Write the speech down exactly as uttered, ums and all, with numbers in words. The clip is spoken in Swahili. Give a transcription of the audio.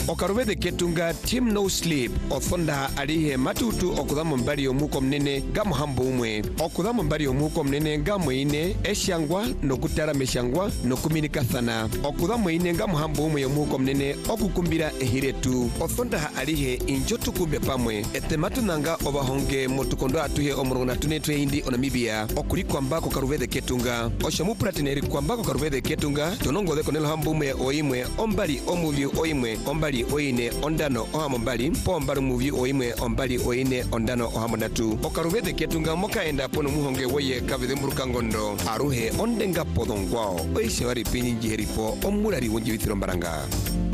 Okarubethe ketunga Team No Sleep othonda alihe matutu okudhamo mbali omuko mnene gamuhambo umwe okudhamo mbali omuko mnene gamweine eshangwa nokutara meshangwa nokuminikathana okudhamo ine gamuhambo umwe omuko mnene okukumbira ehiretu othonda alihe injotu kumbe pamwe etematu nanga obahonge motukondo atuhe omurona tunetwe hindi onamibia okuri kwamba kokarubethe ketunga oshamu pratineri kwamba kokarubethe ketunga tonongo de konelo hambo umwe oimwe ombali omuvyu oimwe ombali oine ondano ohamo mbali pombali muvi oimwe ombali oine ondano ohamo natu okarubethe ketunga mokaenda pono muhonge woye kavithe mburuka ngondo aruhe ondenga podongwao oishe wari pinyi njiheripo omurari wonjivithiro mbaranga.